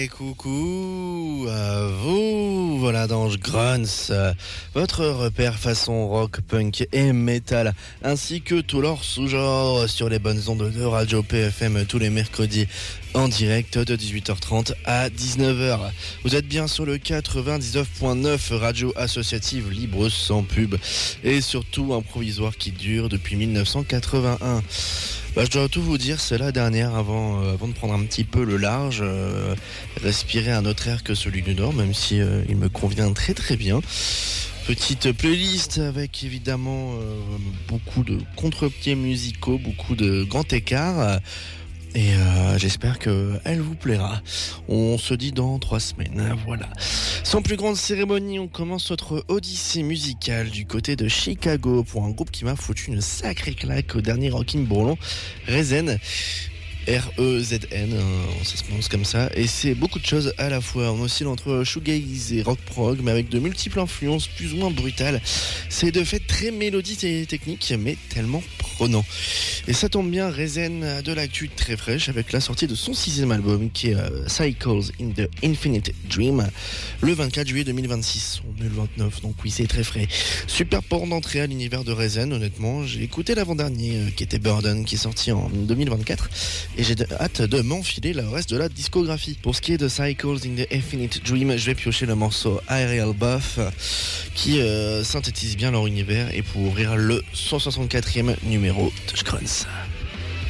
Et coucou à vous, voilà Dange Grunts, votre repère façon rock, punk et metal, ainsi que tout leur sous-genre sur les bonnes ondes de Radio PFM tous les mercredis en direct de 18h30 à 19h. Vous êtes bien sur le 99.9 radio associative libre sans pub et surtout un provisoire qui dure depuis 1981. Je dois tout vous dire, c'est la dernière avant de prendre un petit peu le large, respirer un autre air que celui du Nord, même si il me convient très très bien. Petite playlist avec évidemment beaucoup de contre-pieds musicaux, beaucoup de grands écarts. Et j'espère qu'elle vous plaira. On se dit dans 3 semaines, voilà. Sans plus grande cérémonie, on commence notre odyssée musicale du côté de Chicago pour un groupe qui m'a foutu une sacrée claque au dernier Rockin' Bourlon, Rezen. R-E-Z-N, ça se prononce comme ça, et c'est beaucoup de choses à la fois. On oscille entre shoegaze et rock prog, mais avec de multiples influences plus ou moins brutales. C'est de fait très mélodique et technique, mais tellement prenant. Et ça tombe bien, Rezen a de l'actu très fraîche avec la sortie de son 6e album qui est Cycles in the Infinite Dream le 24 juillet 2026. On est le 29, donc oui, c'est très frais. Super porte d'entrée à l'univers de Rezen, honnêtement. J'ai écouté l'avant-dernier qui était Burden, qui est sorti en 2024. Et j'ai hâte de m'enfiler le reste de la discographie. Pour ce qui est de Cycles in the Infinite Dream, je vais piocher le morceau Aerial Buff qui synthétise bien leur univers et pour ouvrir le 164e numéro de Grunts.